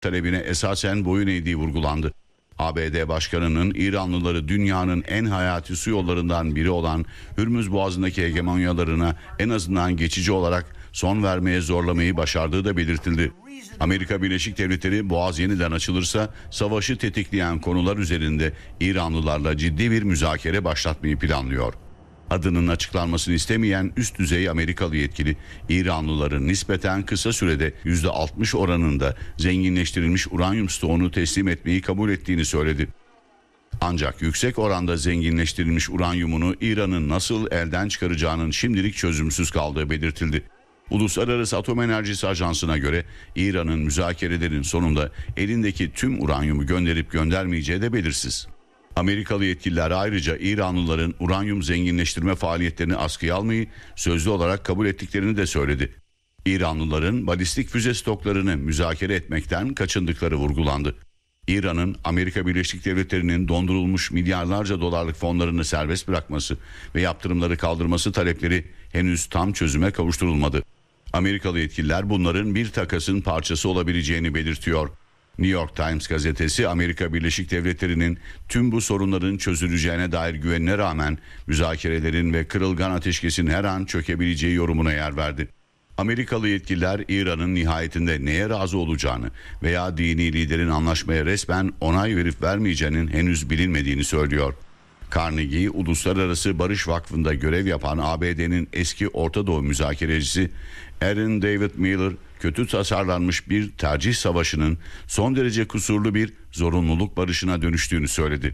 talebine esasen boyun eğdiği vurgulandı. ABD Başkanı'nın İranlıları dünyanın en hayati su yollarından biri olan Hürmüz Boğazı'ndaki hegemonyalarına en azından geçici olarak son vermeye zorlamayı başardığı da belirtildi. Amerika Birleşik Devletleri Boğaz yeniden açılırsa savaşı tetikleyen konular üzerinde İranlılarla ciddi bir müzakere başlatmayı planlıyor. Adının açıklanmasını istemeyen üst düzey Amerikalı yetkili, İranlıların nispeten kısa sürede %60 oranında zenginleştirilmiş uranyum stoğunu teslim etmeyi kabul ettiğini söyledi. Ancak yüksek oranda zenginleştirilmiş uranyumunu İran'ın nasıl elden çıkaracağının şimdilik çözümsüz kaldığı belirtildi. Uluslararası Atom Enerjisi Ajansı'na göre İran'ın müzakerelerin sonunda elindeki tüm uranyumu gönderip göndermeyeceği de belirsiz. Amerikalı yetkililer ayrıca İranlıların uranyum zenginleştirme faaliyetlerini askıya almayı sözlü olarak kabul ettiklerini de söyledi. İranlıların balistik füze stoklarını müzakere etmekten kaçındıkları vurgulandı. İran'ın Amerika Birleşik Devletleri'nin dondurulmuş milyarlarca dolarlık fonlarını serbest bırakması ve yaptırımları kaldırması talepleri henüz tam çözüme kavuşturulmadı. Amerikalı yetkililer bunların bir takasın parçası olabileceğini belirtiyor. New York Times gazetesi Amerika Birleşik Devletleri'nin tüm bu sorunların çözüleceğine dair güvenine rağmen müzakerelerin ve kırılgan ateşkesin her an çökebileceği yorumuna yer verdi. Amerikalı yetkililer İran'ın nihayetinde neye razı olacağını veya dini liderin anlaşmaya resmen onay verip vermeyeceğinin henüz bilinmediğini söylüyor. Carnegie Uluslararası Barış Vakfı'nda görev yapan ABD'nin eski Orta Doğu müzakerecisi Aaron David Miller, kötü tasarlanmış bir tercih savaşının son derece kusurlu bir zorunluluk barışına dönüştüğünü söyledi.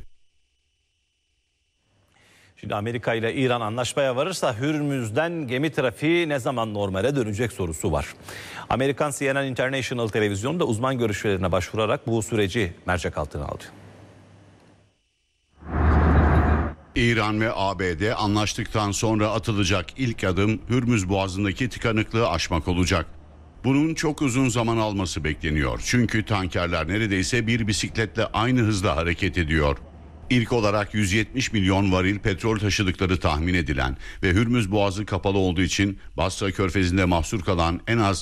Şimdi Amerika ile İran anlaşmaya varırsa Hürmüz'den gemi trafiği ne zaman normale dönecek sorusu var. Amerikan CNN International televizyonu da uzman görüşlerine başvurarak bu süreci mercek altına aldı. İran ve ABD anlaştıktan sonra atılacak ilk adım Hürmüz Boğazı'ndaki tıkanıklığı aşmak olacak. Bunun çok uzun zaman alması bekleniyor. Çünkü tankerler neredeyse bir bisikletle aynı hızla hareket ediyor. İlk olarak 170 milyon varil petrol taşıdıkları tahmin edilen ve Hürmüz Boğazı kapalı olduğu için Basra Körfezi'nde mahsur kalan en az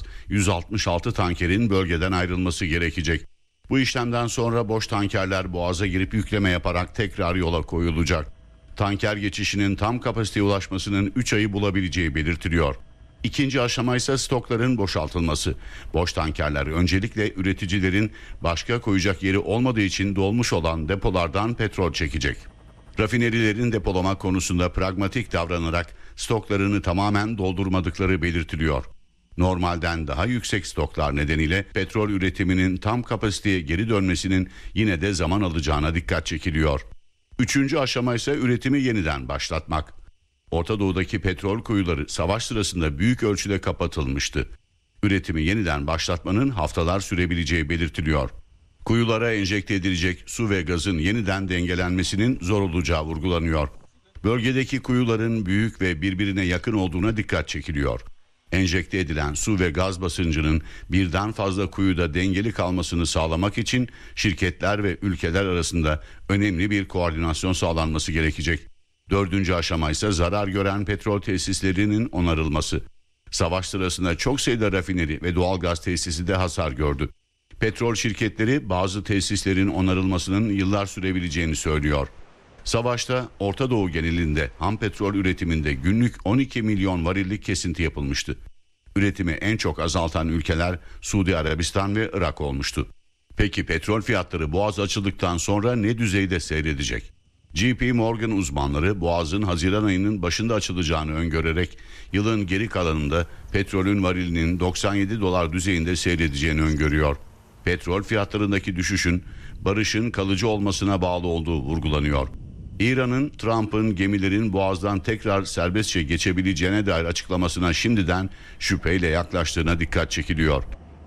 166 tankerin bölgeden ayrılması gerekecek. Bu işlemden sonra boş tankerler boğaza girip yükleme yaparak tekrar yola koyulacak. Tanker geçişinin tam kapasiteye ulaşmasının 3 ayı bulabileceği belirtiliyor. İkinci aşama ise stokların boşaltılması. Boş tankerler öncelikle üreticilerin başka koyacak yeri olmadığı için dolmuş olan depolardan petrol çekecek. Rafinerilerin depolama konusunda pragmatik davranarak stoklarını tamamen doldurmadıkları belirtiliyor. Normalden daha yüksek stoklar nedeniyle petrol üretiminin tam kapasiteye geri dönmesinin yine de zaman alacağına dikkat çekiliyor. Üçüncü aşama ise üretimi yeniden başlatmak. Orta Doğu'daki petrol kuyuları savaş sırasında büyük ölçüde kapatılmıştı. Üretimi yeniden başlatmanın haftalar sürebileceği belirtiliyor. Kuyulara enjekte edilecek su ve gazın yeniden dengelenmesinin zor olacağı vurgulanıyor. Bölgedeki kuyuların büyük ve birbirine yakın olduğuna dikkat çekiliyor. Enjekte edilen su ve gaz basıncının birden fazla kuyuda dengeli kalmasını sağlamak için şirketler ve ülkeler arasında önemli bir koordinasyon sağlanması gerekecek. Dördüncü aşama ise zarar gören petrol tesislerinin onarılması. Savaş sırasında çok sayıda rafineri ve doğalgaz tesisi de hasar gördü. Petrol şirketleri bazı tesislerin onarılmasının yıllar sürebileceğini söylüyor. Savaşta Orta Doğu genelinde ham petrol üretiminde günlük 12 milyon varillik kesinti yapılmıştı. Üretimi en çok azaltan ülkeler Suudi Arabistan ve Irak olmuştu. Peki petrol fiyatları Boğaz açıldıktan sonra ne düzeyde seyredecek? JP Morgan uzmanları Boğaz'ın Haziran ayının başında açılacağını öngörerek yılın geri kalanında petrolün varilinin 97 dolar düzeyinde seyredeceğini öngörüyor. Petrol fiyatlarındaki düşüşün barışın kalıcı olmasına bağlı olduğu vurgulanıyor. İran'ın Trump'ın gemilerin Boğaz'dan tekrar serbestçe geçebileceğine dair açıklamasına şimdiden şüpheyle yaklaştığına dikkat çekiliyor.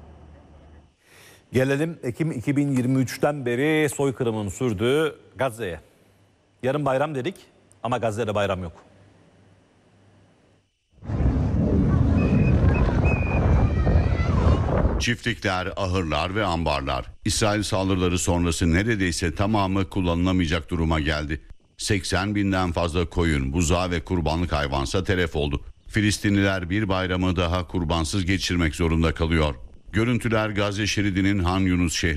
Gelelim Ekim 2023'ten beri soykırımın sürdüğü Gazze'ye. Yarın bayram dedik ama Gazze'de bayram yok. Çiftlikler, ahırlar ve ambarlar İsrail saldırıları sonrası neredeyse tamamı kullanılamayacak duruma geldi. 80 binden fazla koyun, buzağı ve kurbanlık hayvansa telef oldu. Filistinliler bir bayramı daha kurbansız geçirmek zorunda kalıyor. Görüntüler Gazze şeridinin Han Yunus şehri